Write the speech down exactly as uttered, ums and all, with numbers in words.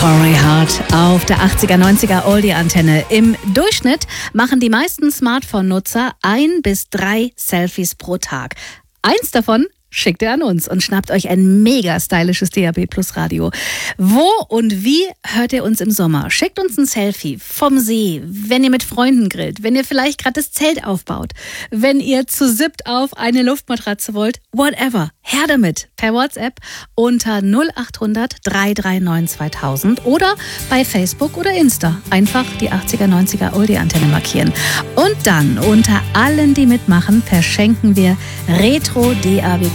Corey Hart auf der achtziger, neunziger Oldie-Antenne. Im Durchschnitt machen die meisten Smartphone-Nutzer ein bis drei Selfies pro Tag. Eins davon schickt ihr an uns und schnappt euch ein mega stylisches D A B Plus Radio. Wo und wie hört ihr uns im Sommer? Schickt uns ein Selfie vom See, wenn ihr mit Freunden grillt, wenn ihr vielleicht gerade das Zelt aufbaut, wenn ihr zu siebt auf eine Luftmatratze wollt, whatever. Her damit per WhatsApp unter null acht hundert, drei drei neun, zweitausend oder bei Facebook oder Insta. Einfach die achtziger, neunziger Oldie-Antenne markieren. Und dann unter allen, die mitmachen, verschenken wir Retro D A B